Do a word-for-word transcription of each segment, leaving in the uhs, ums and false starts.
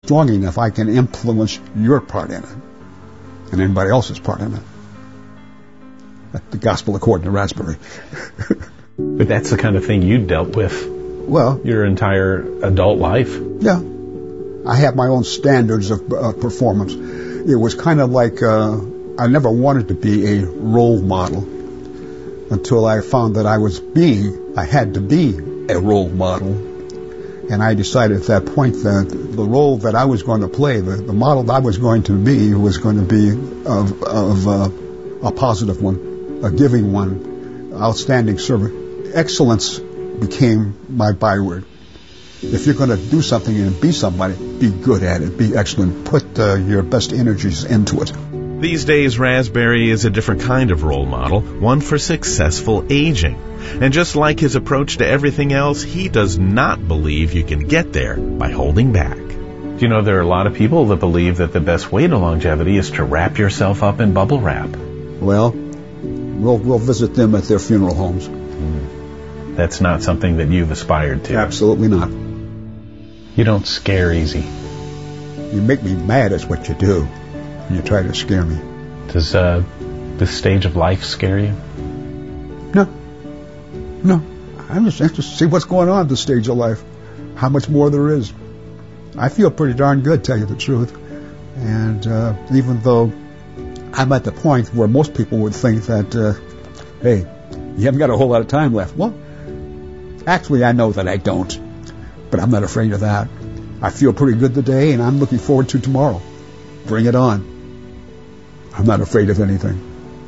strong enough, I can influence your part in it and anybody else's part in it. The gospel according to Raspberry. But that's the kind of thing you dealt with well, your entire adult life. Yeah. I have my own standards of uh, performance. It was kind of like uh, I never wanted to be a role model until I found that I was being, I had to be a role model. And I decided at that point that the role that I was going to play, the, the model that I was going to be, was going to be of, of uh, a positive one, a giving one, outstanding servant. Excellence became my byword. If you're going to do something and be somebody, be good at it, be excellent, put uh, your best energies into it. These days, Raspberry is a different kind of role model, one for successful aging. And just like his approach to everything else, he does not believe you can get there by holding back. Do you know there are a lot of people that believe that the best way to longevity is to wrap yourself up in bubble wrap? Well, we'll, we'll visit them at their funeral homes. Mm. That's not something that you've aspired to? Absolutely not. You don't scare easy. You make me mad is what you do. You try to scare me. Does uh, this stage of life scare you? No. No. I'm just anxious to see what's going on at this stage of life. How much more there is. I feel pretty darn good, tell you the truth. And uh, even though I'm at the point where most people would think that, uh, hey, you haven't got a whole lot of time left. Well, actually, I know that I don't. But I'm not afraid of that. I feel pretty good today, and I'm looking forward to tomorrow. Bring it on. I'm not afraid of anything.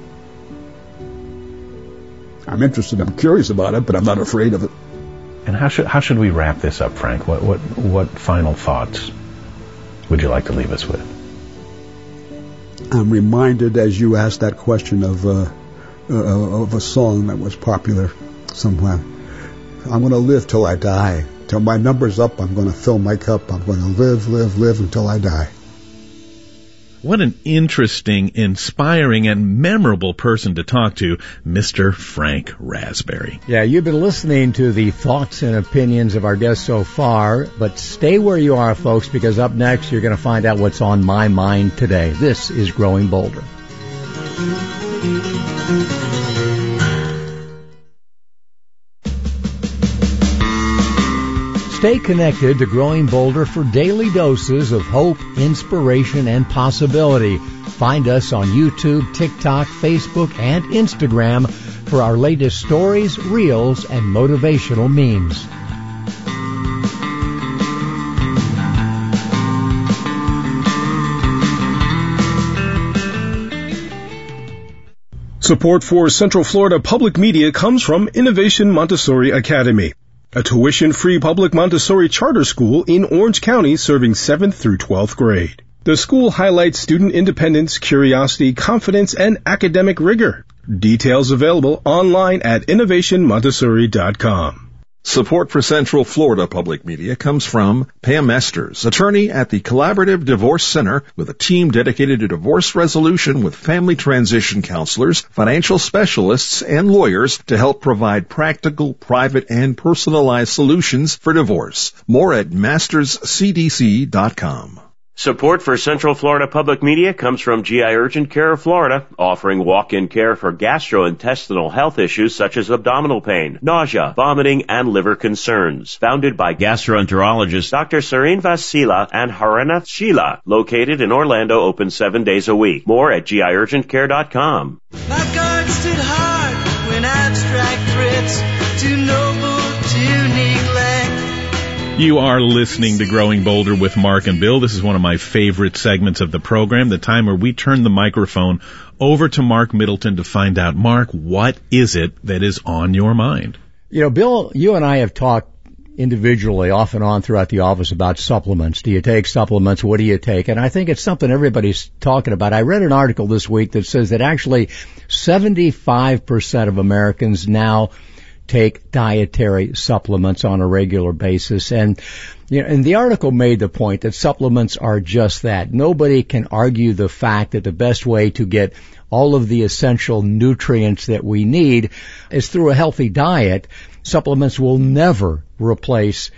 I'm interested, I'm curious about it, but I'm not afraid of it. And how should how should we wrap this up, Frank? What what what final thoughts would you like to leave us with? I'm reminded, as you asked that question, of uh, uh, of a song that was popular somewhere. I'm going to live till I die. Till my number's up, I'm going to fill my cup. I'm going to live, live, live until I die. What an interesting, inspiring, and memorable person to talk to, Mister Frank Raspberry. Yeah, you've been listening to the thoughts and opinions of our guests so far, but stay where you are, folks, because up next you're going to find out what's on my mind today. This is Growing Bolder. Stay connected to Growing Bolder for daily doses of hope, inspiration, and possibility. Find us on YouTube, TikTok, Facebook, and Instagram for our latest stories, reels, and motivational memes. Support for Central Florida Public Media comes from Innovation Montessori Academy, a tuition-free public Montessori charter school in Orange County serving seventh through twelfth grade. The school highlights student independence, curiosity, confidence, and academic rigor. Details available online at innovation montessori dot com. Support for Central Florida Public Media comes from Pam Esters, attorney at the Collaborative Divorce Center, with a team dedicated to divorce resolution with family transition counselors, financial specialists, and lawyers to help provide practical, private, and personalized solutions for divorce. More at masters c d c dot com. Support for Central Florida Public Media comes from G I Urgent Care of Florida, offering walk-in care for gastrointestinal health issues such as abdominal pain, nausea, vomiting, and liver concerns. Founded by gastroenterologists Doctor Serene Vasila and Haranath Sheila, located in Orlando, open seven days a week. More at G I urgent care dot com. My guard stood hard when abstract threats too noble to neglect. You are listening to Growing Bolder with Mark and Bill. This is one of my favorite segments of the program, the time where we turn the microphone over to Mark Middleton to find out, Mark, what is it that is on your mind? You know, Bill, you and I have talked individually off and on throughout the office about supplements. Do you take supplements? What do you take? And I think it's something everybody's talking about. I read an article this week that says that actually seventy-five percent of Americans now take dietary supplements on a regular basis. And, you know, and the article made the point that supplements are just that. Nobody can argue the fact that the best way to get all of the essential nutrients that we need is through a healthy diet. Supplements will never replace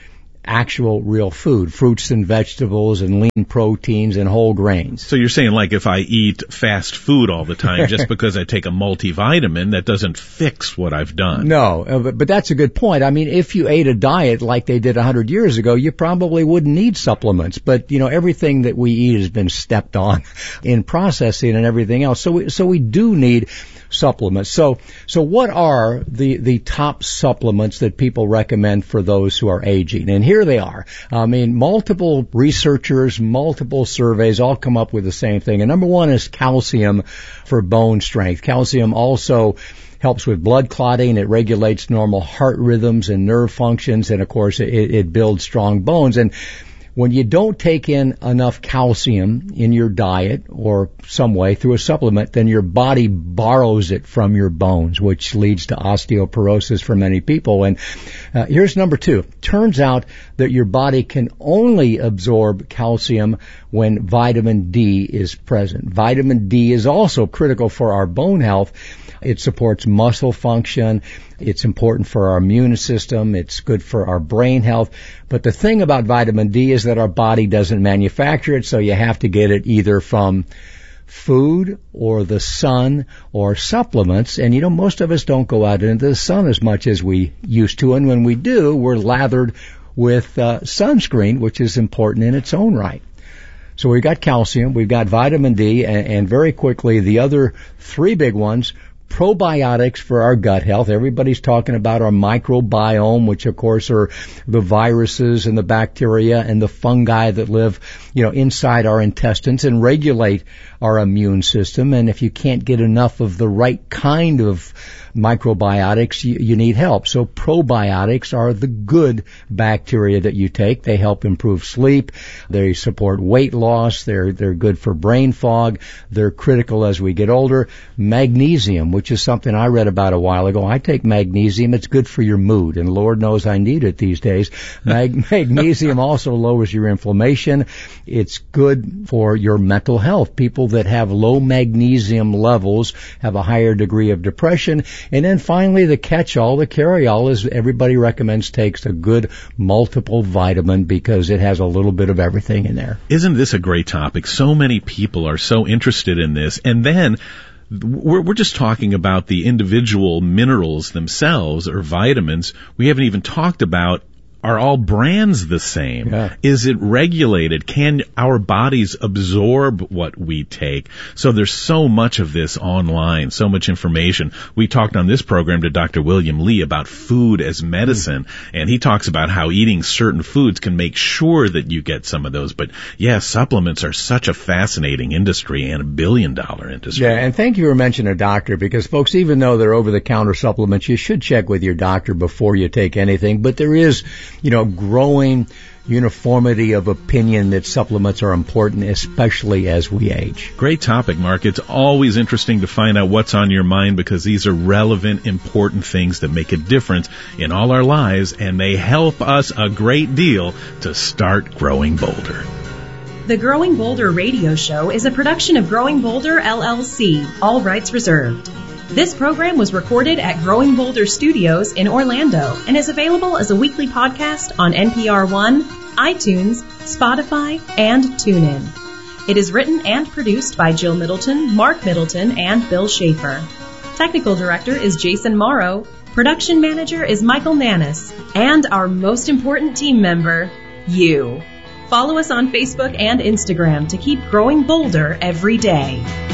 actual real food, fruits and vegetables and lean proteins and whole grains. So you're saying, like, if I eat fast food all the time just because I take a multivitamin, that doesn't fix what I've done. No, uh, but, but that's a good point. I mean, if you ate a diet like they did one hundred years ago, you probably wouldn't need supplements. But, you know, everything that we eat has been stepped on in processing and everything else. So we, so we do need supplements. So, so what are the, the top supplements that people recommend for those who are aging? And here they are. I mean, multiple researchers, multiple surveys all come up with the same thing. And number one is calcium for bone strength. Calcium also helps with blood clotting. It regulates normal heart rhythms and nerve functions. And of course, it, it builds strong bones. And when you don't take in enough calcium in your diet or some way through a supplement, then your body borrows it from your bones, which leads to osteoporosis for many people. And uh, here's number two. Turns out that your body can only absorb calcium when vitamin D is present. Vitamin D is also critical for our bone health. It supports muscle function. It's important for our immune system. It's good for our brain health. But the thing about vitamin D is that our body doesn't manufacture it, so you have to get it either from food or the sun or supplements. And, you know, most of us don't go out into the sun as much as we used to. And when we do, we're lathered with uh, sunscreen, which is important in its own right. So we've got calcium, we've got vitamin D, and, and very quickly the other three big ones. Probiotics for our gut health. Everybody's talking about our microbiome, which of course are the viruses and the bacteria and the fungi that live, you know, inside our intestines and regulate our immune system. And if you can't get enough of the right kind of microbiotics, you, you need help. So probiotics are the good bacteria that you take. They help improve sleep. They support weight loss. They're, they're good for brain fog. They're critical as we get older. Magnesium, which is something I read about a while ago. I take magnesium. It's good for your mood, and Lord knows I need it these days. Mag- magnesium also lowers your inflammation. It's good for your mental health. People that have low magnesium levels have a higher degree of depression. And then finally, the catch-all, the carry-all, is everybody recommends takes a good multiple vitamin because it has a little bit of everything in there. Isn't this a great topic? So many people are so interested in this. And then we're, we're just talking about the individual minerals themselves or vitamins. We haven't even talked about, are all brands the same? Yeah. Is it regulated? Can our bodies absorb what we take? So there's so much of this online, so much information. We talked on this program to Doctor William Lee about food as medicine, mm. and he talks about how eating certain foods can make sure that you get some of those. But yeah, supplements are such a fascinating industry and a billion dollar industry. Yeah, and thank you for mentioning a doctor, because folks, even though they're over-the-counter supplements, you should check with your doctor before you take anything. But there is, you know, growing uniformity of opinion that supplements are important, especially as we age. Great topic, Mark. It's always interesting to find out what's on your mind, because these are relevant, important things that make a difference in all our lives, and they help us a great deal to start growing bolder. The Growing Bolder radio show is a production of Growing Bolder, L L C, all rights reserved. This program was recorded at Growing Bolder Studios in Orlando and is available as a weekly podcast on N P R One, iTunes, Spotify, and TuneIn. It is written and produced by Jill Middleton, Mark Middleton, and Bill Schaefer. Technical director is Jason Morrow. Production manager is Michael Nannis. And our most important team member, you. Follow us on Facebook and Instagram to keep growing bolder every day.